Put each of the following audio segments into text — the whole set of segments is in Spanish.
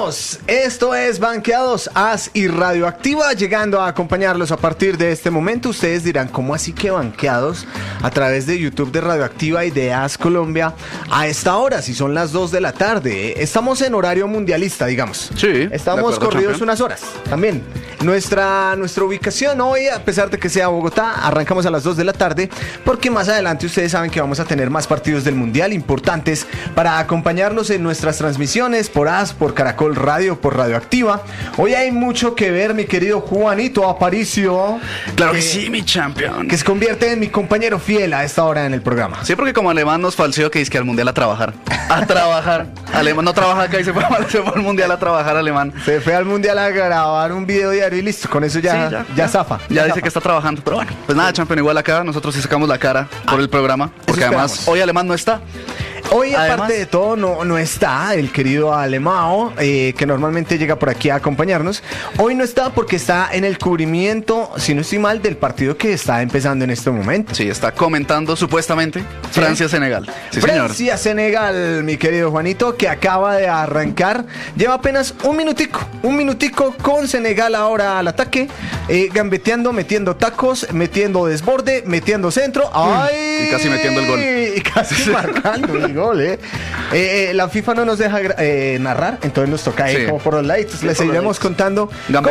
Continuamos. Esto es Banqueados, As y Radioactiva, llegando a acompañarlos a partir de este momento. Ustedes dirán, ¿cómo así que Banqueados? A través de YouTube de Radioactiva y de As Colombia a esta hora, si son las 2 de la tarde. Estamos en horario mundialista, digamos. Sí. Estamos corridos unas horas también. Nuestra ubicación hoy, a pesar de que sea Bogotá, arrancamos a las 2 de la tarde, porque más adelante ustedes saben que vamos a tener más partidos del Mundial importantes para acompañarlos en nuestras transmisiones por As, por Caracol Radio, por Radioactiva. Hoy hay mucho que ver, mi querido Juanito Aparicio. Claro que sí, mi champion. Que se convierte en mi compañero fiel a esta hora en el programa. Sí, porque como Alemán nos falseó que dice que al Mundial a trabajar. A trabajar. Alemán no trabaja acá y se fue al Mundial a trabajar, Alemán. Se fue al Mundial a grabar un video diario y listo. Con eso ya zafa. Ya dice que está trabajando. Pero bueno, pues nada, champion, igual acá nosotros sí sacamos la cara por el programa. Porque además hoy Alemán no está. Hoy, aparte de todo, no está el querido Alemao, que normalmente llega por aquí a acompañarnos. Hoy no está porque está en el cubrimiento, si no estoy mal, del partido que está empezando en este momento. Sí, está comentando supuestamente Francia-Senegal. Sí, Francia-Senegal, mi querido Juanito, que acaba de arrancar. Lleva apenas un minutico con Senegal ahora al ataque, gambeteando, metiendo tacos, metiendo desborde, metiendo centro. ¡Ay! Y casi metiendo el gol. Y casi marcando el gol, la FIFA no nos deja narrar, entonces nos toca ahí como por los laditos. Les seguiremos contando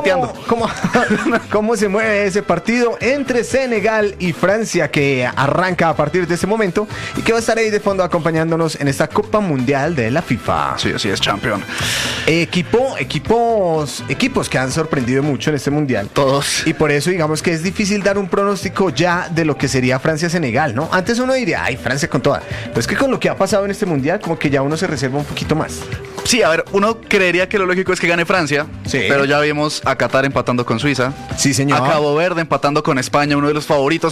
cómo se mueve ese partido entre Senegal y Francia, que arranca a partir de ese momento y que va a estar ahí de fondo acompañándonos en esta Copa Mundial de la FIFA. Sí, así es, champion. Equipos que han sorprendido mucho en este Mundial. Todos. Y por eso digamos que es difícil dar un pronóstico ya de lo que sería Francia-Senegal, ¿no? Antes uno diría, ay, Francia con toda. Pero es que con lo que ha pasado en este Mundial, como que ya uno se reserva un poquito más. Sí, a ver, uno creería que lo lógico es que gane Francia, pero ya vimos a Qatar empatando con Suiza. Sí, señor. A Cabo Verde empatando con España, uno de los favoritos